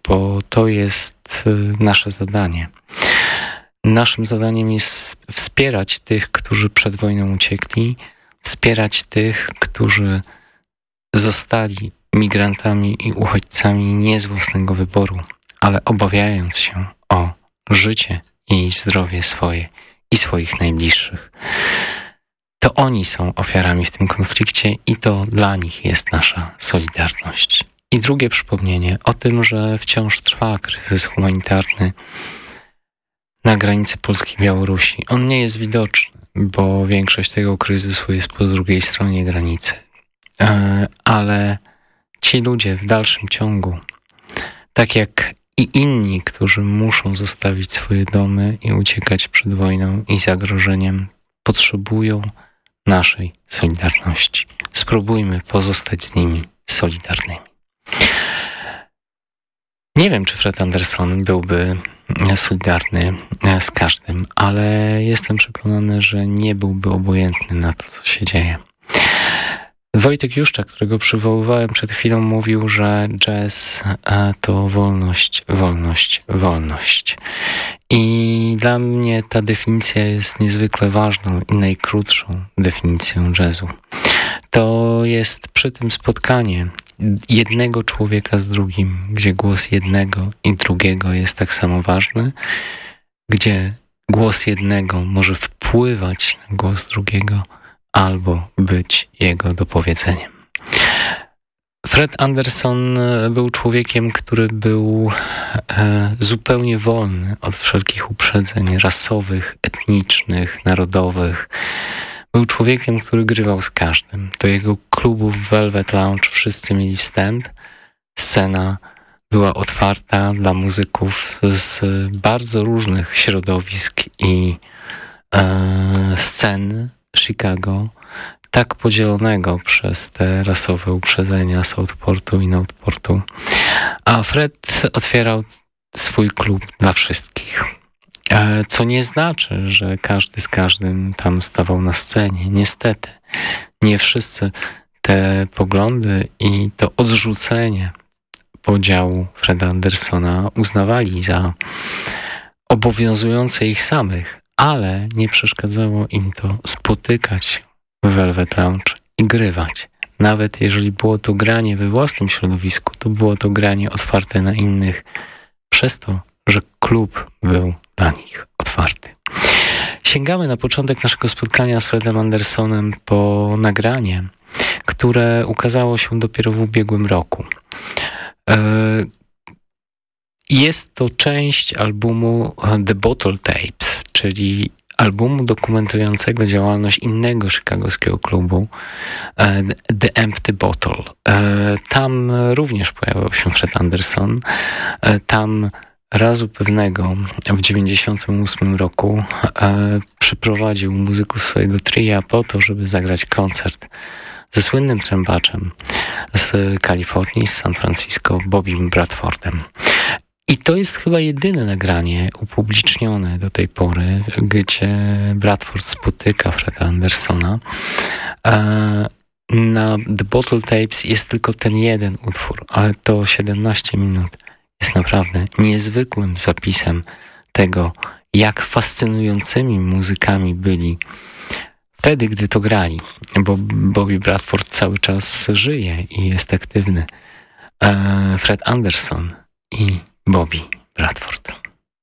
bo to jest nasze zadanie. Naszym zadaniem jest wspierać tych, którzy przed wojną uciekli, wspierać tych, którzy zostali migrantami i uchodźcami nie z własnego wyboru, ale obawiając się o życie i zdrowie swoje i swoich najbliższych. To oni są ofiarami w tym konflikcie i to dla nich jest nasza solidarność. I drugie przypomnienie o tym, że wciąż trwa kryzys humanitarny na granicy Polski i Białorusi. On nie jest widoczny, bo większość tego kryzysu jest po drugiej stronie granicy. Ale ci ludzie w dalszym ciągu, tak jak i inni, którzy muszą zostawić swoje domy i uciekać przed wojną i zagrożeniem, potrzebują naszej solidarności. Spróbujmy pozostać z nimi solidarnymi. Nie wiem, czy Fred Anderson byłby solidarny z każdym, ale jestem przekonany, że nie byłby obojętny na to, co się dzieje. Wojtek Juszczak, którego przywoływałem przed chwilą, mówił, że jazz to wolność, wolność, wolność. I dla mnie ta definicja jest niezwykle ważną i najkrótszą definicją jazzu. To jest przy tym spotkanie jednego człowieka z drugim, gdzie głos jednego i drugiego jest tak samo ważny, gdzie głos jednego może wpływać na głos drugiego, albo być jego dopowiedzeniem. Fred Anderson był człowiekiem, który był zupełnie wolny od wszelkich uprzedzeń rasowych, etnicznych, narodowych. Był człowiekiem, który grywał z każdym. Do jego klubu Velvet Lounge wszyscy mieli wstęp. Scena była otwarta dla muzyków z bardzo różnych środowisk i scen Chicago, tak podzielonego przez te rasowe uprzedzenia Southportu i Northportu. A Fred otwierał swój klub dla wszystkich. Co nie znaczy, że każdy z każdym tam stawał na scenie. Niestety, nie wszyscy te poglądy i to odrzucenie podziału Freda Andersona uznawali za obowiązujące ich samych, ale nie przeszkadzało im to spotykać się w Velvet Lounge i grywać. Nawet jeżeli było to granie we własnym środowisku, to było to granie otwarte na innych, przez to, że klub był dla nich otwarty. Sięgamy na początek naszego spotkania z Fredem Andersonem po nagranie, które ukazało się dopiero w ubiegłym roku. Jest to część albumu The Bottle Tapes, czyli albumu dokumentującego działalność innego chicagowskiego klubu The Empty Bottle. Tam również pojawił się Fred Anderson. Tam razu pewnego w 1998 roku przyprowadził muzyków swojego tria po to, żeby zagrać koncert ze słynnym trębaczem z Kalifornii, z San Francisco, Bobbym Bradfordem. I to jest chyba jedyne nagranie upublicznione do tej pory, gdzie Bradford spotyka Freda Andersona. Na The Bottle Tapes jest tylko ten jeden utwór, ale to 17 minut jest naprawdę niezwykłym zapisem tego, jak fascynującymi muzykami byli wtedy, gdy to grali, bo Bobby Bradford cały czas żyje i jest aktywny. Fred Anderson i Bobby Bradford.